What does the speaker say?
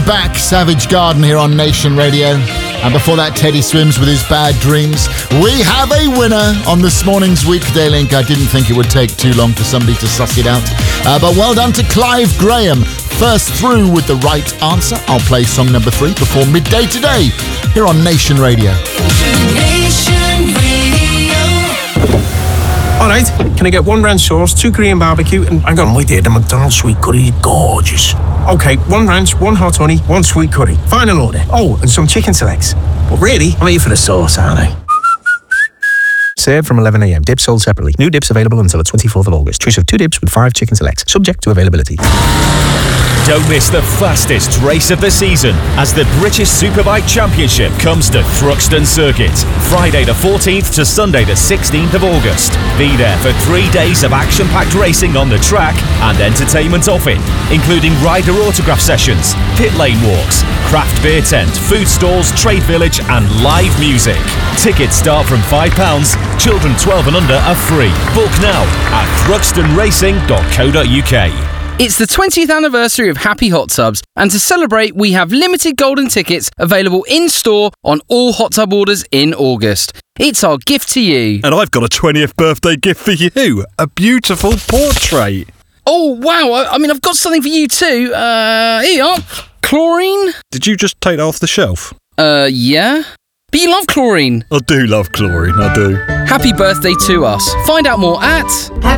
back, Savage Garden here on Nation Radio. And before that, Teddy Swims with his Bad Dreams. We have a winner on this morning's Weekday Link. I didn't think it would take too long for somebody to suss it out. But well done to Clive Graham. First through with the right answer. I'll play song number 3 before midday today here on Nation Radio. Nation Radio. All right, can I get 1 ranch sauce, 2 Korean barbecue, and hang on, wait there, the McDonald's sweet curry is gorgeous. Okay, 1 ranch, 1 hot honey, 1 sweet curry. Final order. Oh, and some chicken selects. But really, I'm here for the sauce, aren't I? Served from 11 a.m. Dips sold separately. New dips available until the 24th of August. Choice of 2 dips with 5 chicken selects. Subject to availability. Don't miss the fastest race of the season as the British Superbike Championship comes to Thruxton Circuit. Friday the 14th to Sunday the 16th of August. Be there for 3 days of action-packed racing on the track and entertainment off it, including rider autograph sessions, pit lane walks, craft beer tent, food stalls, trade village and live music. Tickets start from £5. Children 12 and under are free. Book now at thruxtonracing.co.uk. It's the 20th anniversary of Happy Hot Tubs, and to celebrate, we have limited golden tickets available in-store on all hot tub orders in August. It's our gift to you. And I've got a 20th birthday gift for you, a beautiful portrait. Oh, wow, I mean, I've got something for you too. Here you are. Chlorine? Did you just take that off the shelf? Yeah. But you love chlorine. I do love chlorine, I do. Happy birthday to us. Find out more at...